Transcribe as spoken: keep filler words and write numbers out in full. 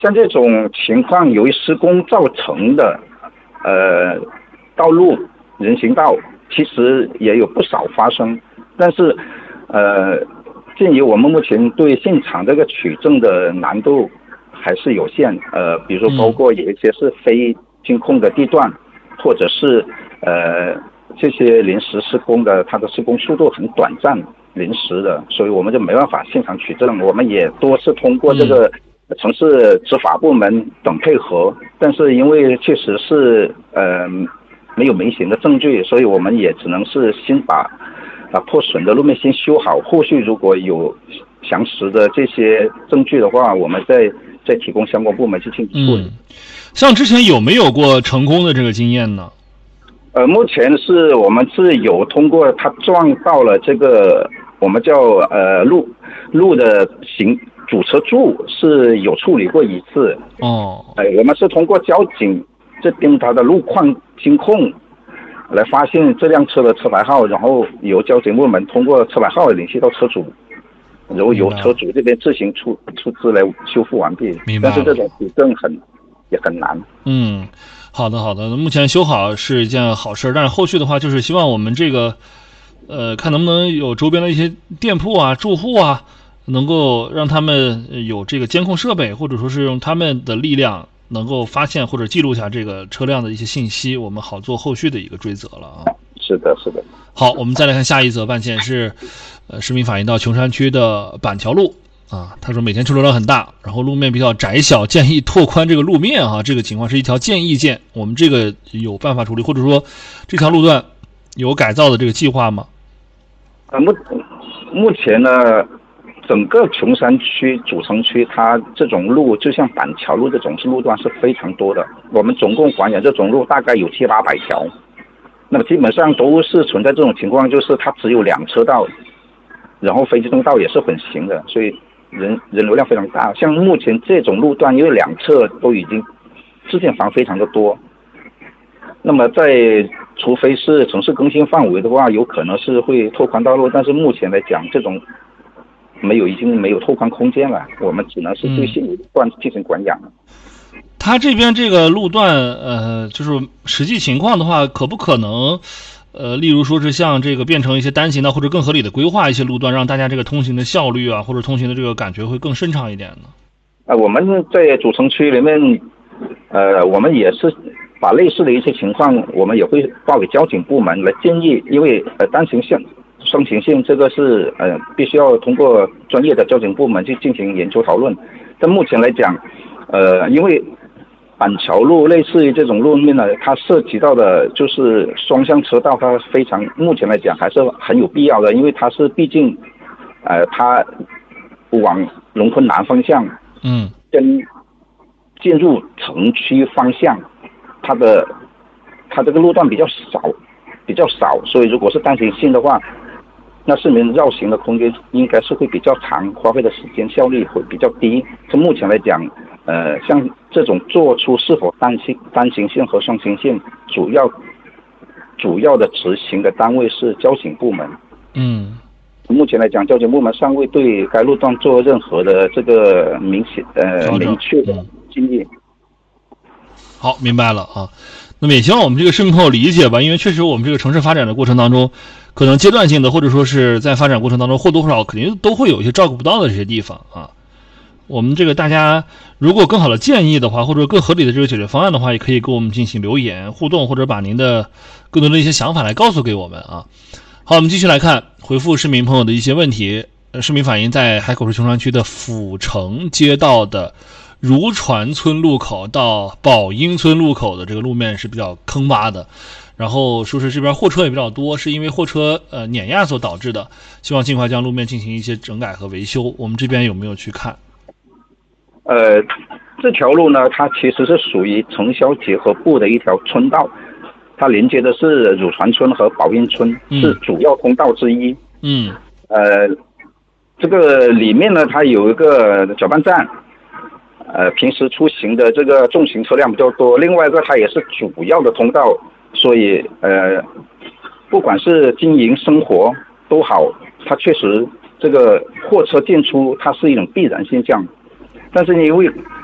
像这种情况由于施工造成的，呃，道路人行道其实也有不少发生，但是，呃，鉴于我们目前对现场这个取证的难度还是有限，呃，比如说包括有一些是非监控的地段，或者是呃这些临时施工的，它的施工速度很短暂，临时的，所以我们就没办法现场取证，我们也多次通过这个。城市执法部门等配合，但是因为确实是呃没有明显的证据，所以我们也只能是先把啊破损的路面先修好，后续如果有详实的这些证据的话，我们再再提供相关部门去进行处理。 嗯，像之前有没有过成功的这个经验呢？ 呃，目前是我们是有通过它撞到了这个我们叫呃路路的行。主车柱是有处理过一次哦， 哎，我们是通过交警这边它的路况监控来发现这辆车的车牌号，然后由交警部门通过车牌号联系到车主，然后由车主这边自行出出资来修复完毕。 明白。 但是这种举证很也很难。 嗯，好的好的，目前修好是一件好事，但是后续的话就是希望我们这个呃看能不能有周边的一些店铺啊、住户啊。能够让他们有这个监控设备，或者说是用他们的力量能够发现或者记录下这个车辆的一些信息，我们好做后续的一个追责了啊。 是的，是的。 好，我们再来看下一则案件是，呃，市民反映到琼山区的板桥路啊，他说每天车流量很大，然后路面比较窄小，建议拓宽这个路面啊，这个情况是一条建议件，我们这个有办法处理，或者说这条路段有改造的这个计划吗？ 啊，目目前呢。整个琼山区主城区，它这种路就像板桥路这种路段是非常多的。我们总共管理这种路大概有七八百条，那么基本上都是存在这种情况，就是它只有两车道，然后非机动道也是混行的，所以人人流量非常大。像目前这种路段，因为两侧都已经自建房非常的多，那么在除非是城市更新范围的话，有可能是会拓宽道路，但是目前来讲，这种没有已经没有拓宽空间了，我们只能是对现有路段进行管养。 嗯，他这边这个路段，呃，就是实际情况的话，可不可能，呃，例如说是像这个变成一些单行道或者更合理的规划一些路段，让大家这个通行的效率啊，或者通行的这个感觉会更顺畅一点呢？ 呃，我们在主城区里面，呃，我们也是把类似的一些情况，我们也会报给交警部门来建议，因为呃单行线。双行线这个是呃必须要通过专业的交警部门去进行研究讨论。但目前来讲，呃，因为板桥路类似于这种路面呢，它涉及到的就是双向车道，它非常目前来讲还是很有必要的，因为它是毕竟，呃，它往龙昆南方向， 嗯， 跟进入城区方向，它的它这个路段比较少，比较少，所以如果是单行线的话。那市民绕行的空间应该是会比较长，花费的时间效率会比较低。从目前来讲，呃，像这种做出是否单行单行线和双行线，主要主要的执行的单位是交警部门。 嗯， 目前来讲，交警部门尚未对该路段做任何的这个明显呃明确的建议。 好，明白了啊。那么也希望我们这个市民朋友理解吧，因为确实我们这个城市发展的过程当中，可能阶段性的或者说是在发展过程当中或多或少肯定都会有一些照顾不到的这些地方啊。我们这个大家如果更好的建议的话，或者更合理的这个解决方案的话，也可以给我们进行留言互动，或者把您的更多的一些想法来告诉给我们啊。好，我们继续来看回复市民朋友的一些问题。市民反映在海口市琼山区的阜城街道的如船村路口到宝英村路口的这个路面是比较坑洼的，然后说是这边货车也比较多，是因为货车呃碾压所导致的，希望尽快将路面进行一些整改和维修。我们这边有没有去看？ 呃，这条路呢，它其实是属于城乡结合部的一条村道，它连接的是汝船村和宝英村，是主要通道之一。 嗯， 呃，这个里面呢，它有一个搅拌站。呃，平时出行的这个重型车辆比较多，另外一个它也是主要的通道，所以呃，不管是经营生活都好，它确实这个货车进出它是一种必然现象。但是因为